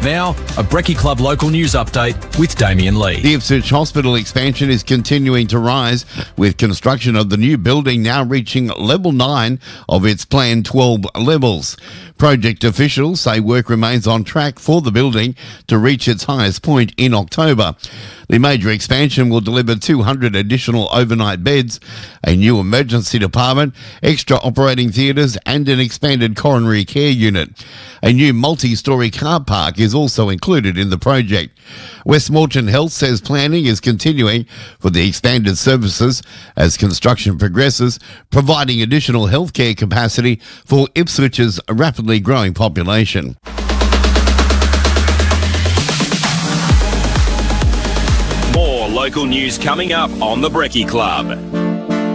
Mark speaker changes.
Speaker 1: Now, a Brekkie Club local news update with Damien Lee.
Speaker 2: The Ipswich Hospital expansion is continuing to rise, with construction of the new building now reaching level 9 of its planned 12 levels. Project officials say work remains on track for the building to reach its highest point in October. The major expansion will deliver 200 additional overnight beds, a new emergency department, extra operating theatres and an expanded coronary care unit. A new multi-storey car park is also included in the project. Westmorton Health says planning is continuing for the expanded services as construction progresses, providing additional healthcare capacity for Ipswich's rapidly growing population.
Speaker 3: More local news coming up on the Brekkie Club.